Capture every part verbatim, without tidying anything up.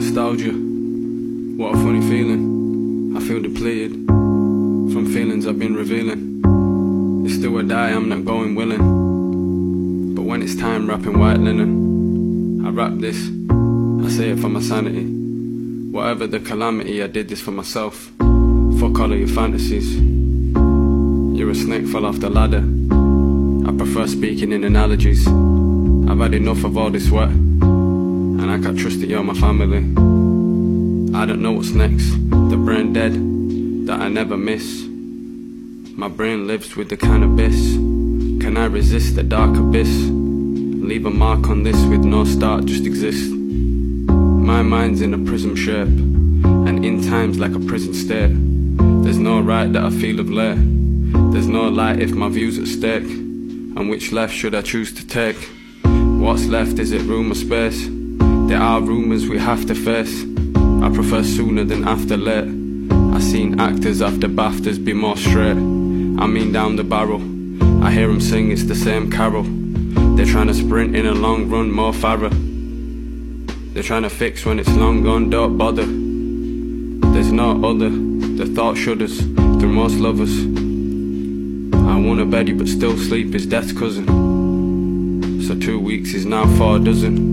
Nostalgia, what a funny feeling. I feel depleted from feelings I've been revealing. It's do or die, I'm not going willing. But when it's time wrapping white linen, I wrap this, I say it for my sanity. Whatever the calamity, I did this for myself. Fuck all of your fantasies. You're a snake, fell off the ladder. I prefer speaking in analogies. I've had enough of all this sweat, and I can't trust that you're my family. I don't know what's next. The brain dead that I never miss. My brain lives with the cannabis. Can I resist the dark abyss? Leave a mark on this with no start, just exist. My mind's in a prism shape, and in times like a prison state. There's no right that I feel of late. There's no light if my view's at stake. And which left should I choose to take? What's left, is it room or space? There are rumours we have to face. I prefer sooner than after late. I seen actors after BAFTAs be more straight. I mean down the barrel, I hear them sing, it's the same carol. They're trying to sprint in a long run, more Farah. They're trying to fix when it's long gone, don't bother. There's no other, the thought shudders through most lovers. I wanna bed you but still sleep is death's cousin. So two weeks is now four dozen.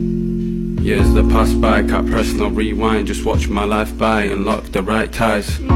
Years that pass by, can't press no rewind. Just watch my life by and lock the right ties.